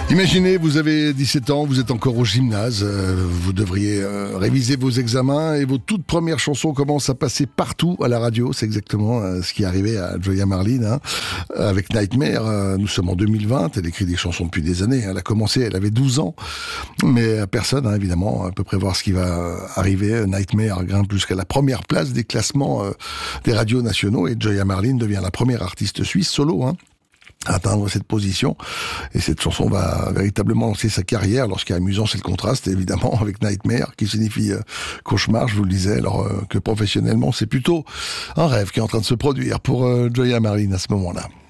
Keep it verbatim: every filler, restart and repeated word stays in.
Imaginez, vous avez dix-sept ans, vous êtes encore au gymnase, euh, vous devriez euh, réviser vos examens et vos toutes premières chansons commencent à passer partout à la radio. C'est exactement euh, ce qui est arrivé à Joya Marlin hein, avec Nightmare. Euh, nous sommes en deux mille vingt, elle écrit des chansons depuis des années. Elle a commencé, elle avait douze ans, mais personne, hein, évidemment, peut prévoir ce qui va arriver. Nightmare grimpe jusqu'à la première place des classements euh, des radios nationaux et Joya Marlin devient la première artiste suisse solo, hein, à atteindre cette position. Et cette chanson va véritablement lancer sa carrière. Lorsqu'il est amusant, c'est le contraste, évidemment, avec Nightmare, qui signifie euh, cauchemar, je vous le disais, alors euh, que professionnellement, c'est plutôt un rêve qui est en train de se produire pour euh, Joya Marlin à ce moment-là.